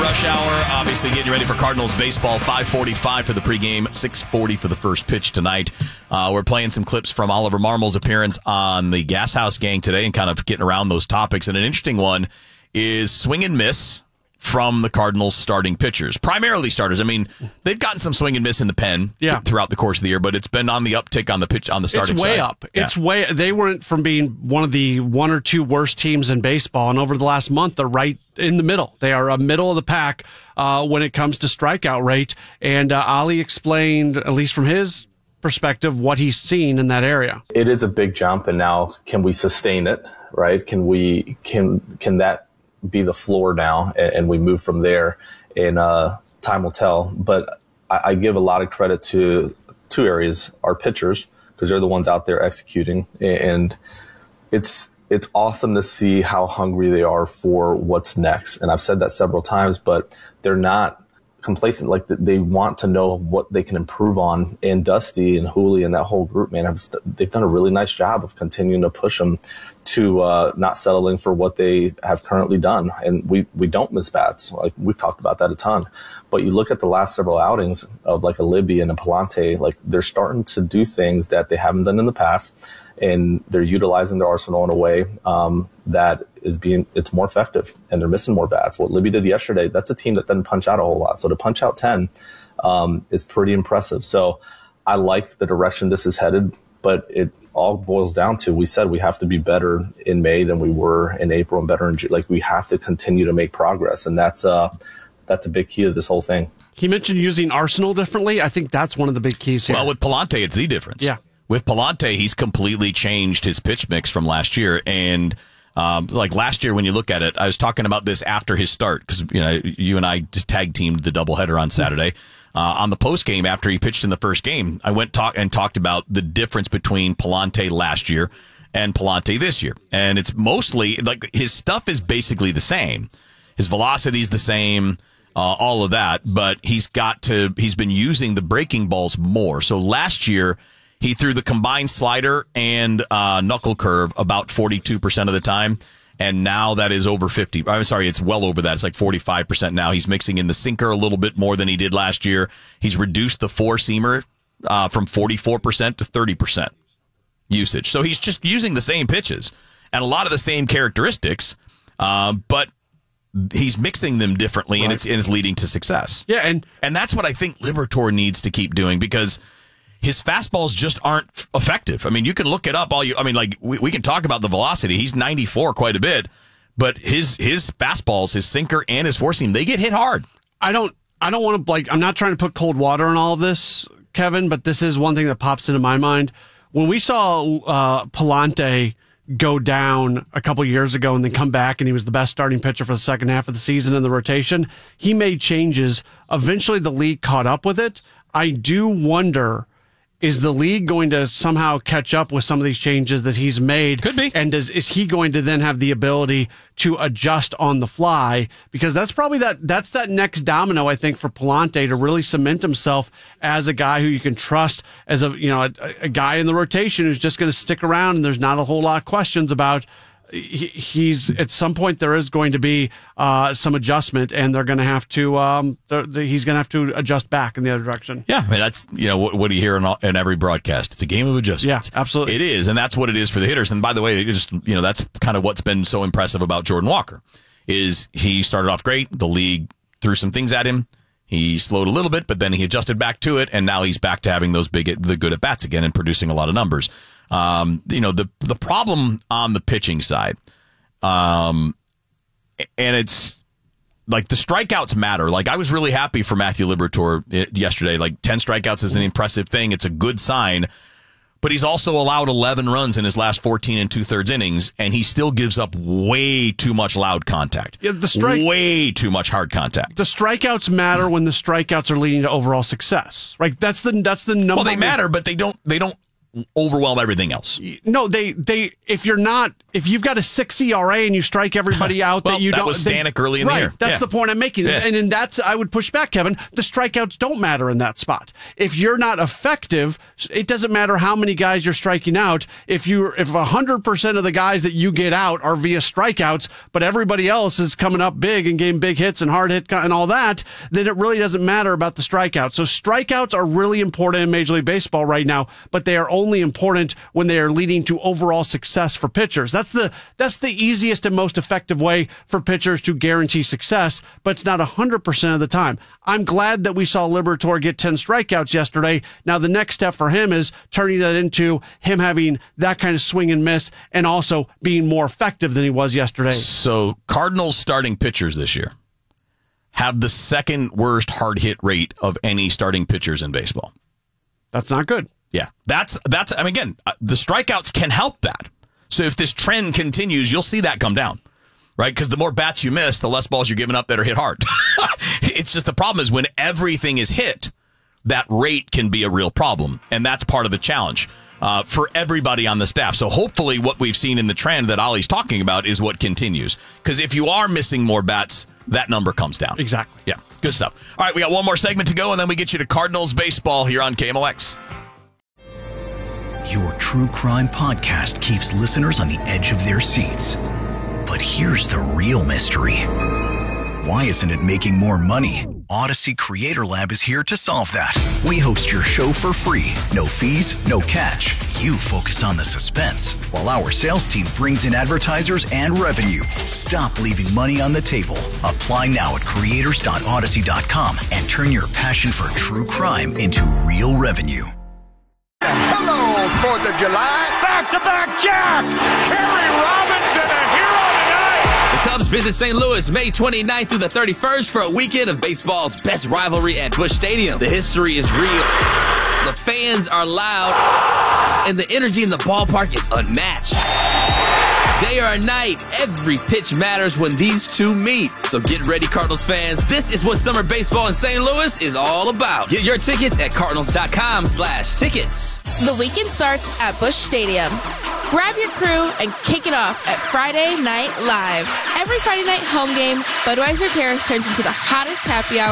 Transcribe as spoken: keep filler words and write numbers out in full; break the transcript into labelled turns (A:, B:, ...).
A: rush hour. Obviously, getting ready for Cardinals baseball. five forty-five for the pregame, six forty for the first pitch tonight. Uh, we're playing some clips from Oliver Marmol's appearance on the Gas House Gang today and kind of getting around those topics. And an interesting one is swing and miss from the Cardinals starting pitchers, primarily starters. I mean, they've gotten some swing and miss in the pen
B: yeah.
A: throughout the course of the year, but it's been on the uptick on the pitch on the starting
B: side. It's way
A: side.
B: up.
A: Yeah.
B: It's way. They went from being one of the one or two worst teams in baseball, and over the last month, they're right in the middle. They are a middle of the pack uh, when it comes to strikeout rate. And uh, Ali explained, at least from his perspective, what he's seen in that area.
C: It is a big jump, and now can we sustain it? Right? Can we? Can can that be the floor now, and, and we move from there, and uh, time will tell. But I, I give a lot of credit to two areas: our pitchers, because they're the ones out there executing, and it's it's awesome to see how hungry they are for what's next. And I've said that several times, but they're not complacent. Like, they want to know what they can improve on. And Dusty and Hooley and that whole group, man, have, they've done a really nice job of continuing to push them to uh, not settling for what they have currently done. And we, we don't miss bats. Like, we've talked about that a ton. But you look at the last several outings of like a Libby and a Palante, like, they're starting to do things that they haven't done in the past. And they're utilizing their arsenal in a way um, that is being, it's more effective, and they're missing more bats. What Libby did yesterday, that's a team that doesn't punch out a whole lot. So to punch out ten um, is pretty impressive. So I like the direction this is headed, but it all boils down to, we said we have to be better in May than we were in April, and better in June. Like, we have to continue to make progress. And that's uh, that's a big key to this whole thing.
B: He mentioned using arsenal differently. I think that's one of the big keys here.
A: Well, with Palante, it's the difference.
B: Yeah.
A: With Palante, he's completely changed his pitch mix from last year. And um, like last year, when you look at it, I was talking about this after his start, because you know you and I just tag teamed the doubleheader on Saturday. Uh, on the post game, after he pitched in the first game, I went talk and talked about the difference between Palante last year and Palante this year. And it's mostly like his stuff is basically the same. His velocity is the same. Uh, all of that, but he's got to, he's been using the breaking balls more. So last year, he threw the combined slider and uh, knuckle curve about forty-two percent of the time, and now that is over fifty. I'm sorry, it's well over that. It's like forty-five percent now. He's mixing in the sinker a little bit more than he did last year. He's reduced the four-seamer uh, from forty-four percent to thirty percent usage. So he's just using the same pitches and a lot of the same characteristics, uh, but he's mixing them differently, right. and, it's, and it's leading to success.
B: Yeah, and
A: and that's what I think Liberatore needs to keep doing, because his fastballs just aren't f- effective. I mean, you can look it up all you, I mean, like, we, we can talk about the velocity. He's ninety-four quite a bit, but his, his fastballs, his sinker and his four seam, they get hit hard.
B: I don't, I don't want to, like, I'm not trying to put cold water on all of this, Kevin, but this is one thing that pops into my mind. When we saw, uh, Palante go down a couple years ago and then come back, and he was the best starting pitcher for the second half of the season in the rotation, he made changes. Eventually the league caught up with it. I do wonder, is the league going to somehow catch up with some of these changes that he's made?
A: Could be.
B: And does, is he going to then have the ability to adjust on the fly? Because that's probably that, that's that next domino, I think, for Palante to really cement himself as a guy who you can trust as a, you know, a, a guy in the rotation who's just going to stick around, and there's not a whole lot of questions about. He, he's at some point there is going to be uh, some adjustment, and they're going to have to. Um, they're, they're, he's going to have to adjust back in the other direction.
A: Yeah, I mean, that's, you know, what, what do you hear in, all, in every broadcast? It's a game of adjustments.
B: Yeah, absolutely.
A: It is, and that's what it is for the hitters. And by the way, it just, you know, that's kind of what's been so impressive about Jordan Walker, is he started off great. The league threw some things at him. He slowed a little bit, but then he adjusted back to it, and now he's back to having those big, the good at bats again and producing a lot of numbers. Um, you know, the the problem on the pitching side, um, and it's like the strikeouts matter. Like, I was really happy for Matthew Liberatore yesterday. Like, ten strikeouts is an impressive thing. It's a good sign. But he's also allowed eleven runs in his last fourteen and two thirds innings, and he still gives up way too much loud contact.
B: Yeah, the strike,
A: way too much hard contact.
B: The strikeouts matter when the strikeouts are leading to overall success. Right? That's the that's the number.
A: Well, they matter, but they don't they don't overwhelm everything else.
B: No, they they if you're not if you've got a six E R A and you strike everybody out
A: well,
B: that you
A: that
B: don't.
A: was
B: they,
A: Stanek early in
B: right,
A: the year.
B: That's
A: yeah.
B: the point I'm making,
A: yeah.
B: and and that's I would push back, Kevin. The strikeouts don't matter in that spot. If you're not effective, it doesn't matter how many guys you're striking out. If you if a hundred percent of the guys that you get out are via strikeouts, but everybody else is coming up big and getting big hits and hard hit and all that, then it really doesn't matter about the strikeouts. So strikeouts are really important in Major League Baseball right now, but they are only important when they are leading to overall success for pitchers. That's the that's the easiest and most effective way for pitchers to guarantee success, but it's not one hundred percent of the time. I'm glad that we saw Liberatore get ten strikeouts yesterday. Now the next step for him is turning that into him having that kind of swing and miss and also being more effective than he was yesterday.
A: So Cardinals starting pitchers this year have the second worst hard hit rate of any starting pitchers in baseball.
B: That's not good.
A: Yeah, that's, that's, I mean, again, the strikeouts can help that. So if this trend continues, you'll see that come down, right? Because the more bats you miss, the less balls you're giving up that are hit hard. It's just the problem is when everything is hit, that rate can be a real problem. And that's part of the challenge uh, for everybody on the staff. So hopefully what we've seen in the trend that Ollie's talking about is what continues. Because if you are missing more bats, that number comes down.
B: Exactly.
A: Yeah, good stuff. All right, we got one more segment to go, and then we get you to Cardinals baseball here on K M O X.
D: Your true crime podcast keeps listeners on the edge of their seats. But here's the real mystery. Why isn't it making more money? Odyssey Creator Lab is here to solve that. We host your show for free. No fees, no catch. You focus on the suspense, while our sales team brings in advertisers and revenue. Stop leaving money on the table. Apply now at creators dot odyssey dot com and turn your passion for true crime into real revenue.
E: Hello, fourth of July.
F: Back-to-back Jack. Kerry Robinson, a hero tonight.
G: The Cubs visit Saint Louis May twenty-ninth through the thirty-first for a weekend of baseball's best rivalry at Busch Stadium. The history is real. The fans are loud, and the energy in the ballpark is unmatched. Day or night, every pitch matters when these two meet. So get ready, Cardinals fans. This is what summer baseball in Saint Louis is all about. Get your tickets at cardinals.com slash tickets.
H: The weekend starts at Busch Stadium. Grab your crew and kick it off at Friday Night Live. Every Friday night home game, Budweiser Terrace turns into the hottest happy hour